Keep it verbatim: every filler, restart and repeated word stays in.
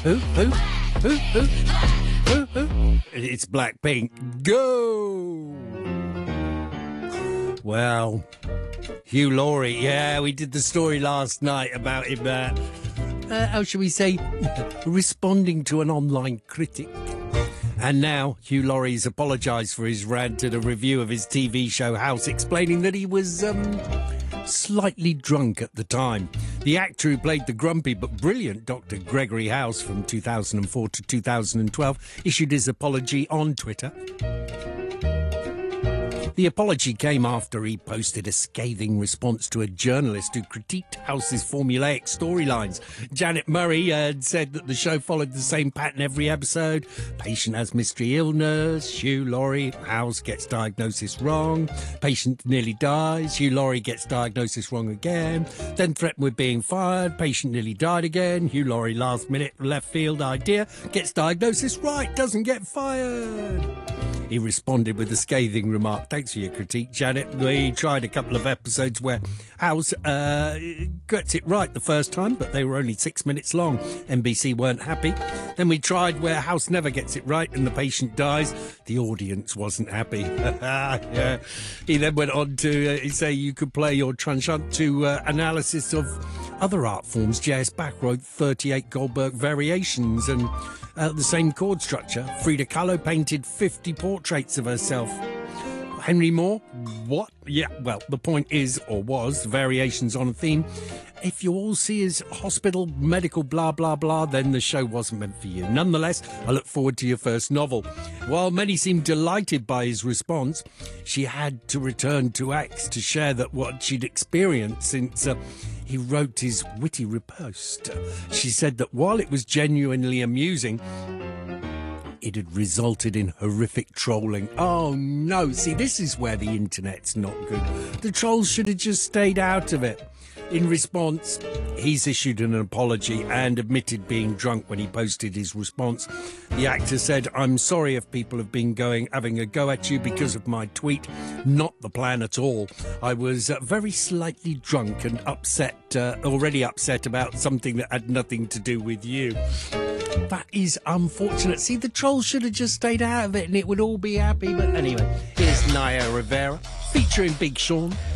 Who? Who? Who? Who? Who? Who? It's Blackpink. Go! Well, Hugh Laurie. Yeah, we did the story last night about him, uh, uh, how shall we say, responding to an online critic. And now Hugh Laurie's apologised for his rant at a review of his T V show House, explaining that he was um, slightly drunk at the time. The actor who played the grumpy but brilliant Doctor Gregory House from two thousand four to two thousand twelve issued his apology on Twitter. The apology came after he posted a scathing response to a journalist who critiqued House's formulaic storylines. Janet Murray had said that the show followed the same pattern every episode. Patient has mystery illness. Hugh Laurie, House gets diagnosis wrong. Patient nearly dies. Hugh Laurie gets diagnosis wrong again. Then threatened with being fired. Patient nearly died again. Hugh Laurie, last minute left field idea, gets diagnosis right, doesn't get fired. He responded with a scathing remark. Thanks for your critique, Janet. We tried a couple of episodes where House uh, gets it right the first time, but they were only six minutes long. N B C weren't happy. Then we tried where House never gets it right and the patient dies. The audience wasn't happy. Yeah. He then went on to uh, say you could play your tranchant to uh, analysis of other art forms. J S Bach wrote thirty-eight Goldberg variations and uh, the same chord structure. Frida Kahlo painted fifty portraits of herself. Henry Moore? What? Yeah, well, the point is, or was, variations on a theme. If you all see is hospital, medical, blah, blah, blah, then the show wasn't meant for you. Nonetheless, I look forward to your first novel. While many seemed delighted by his response, she had to return to X to share that what she'd experienced since uh, he wrote his witty riposte. She said that while it was genuinely amusing, it had resulted in horrific trolling. Oh no, see, this is where the internet's not good. The trolls should have just stayed out of it. In response, he's issued an apology and admitted being drunk when he posted his response. The actor said, I'm sorry if people have been going having a go at you because of my tweet. Not the plan at all. I was uh, very slightly drunk and upset, uh, already upset about something that had nothing to do with you. That is unfortunate. See, the trolls should have just stayed out of it and it would all be happy. But anyway, here's Naya Rivera featuring Big Sean.